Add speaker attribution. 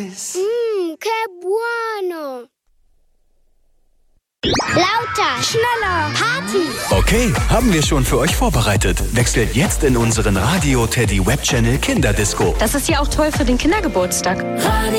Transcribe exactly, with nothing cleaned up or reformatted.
Speaker 1: Mmm, que bueno. Lauter, schneller, Party.
Speaker 2: Okay, haben wir schon für euch vorbereitet. Wechselt jetzt in unseren Radio Teddy Webchannel Kinderdisco.
Speaker 3: Das ist ja auch toll für den Kindergeburtstag.
Speaker 4: Radio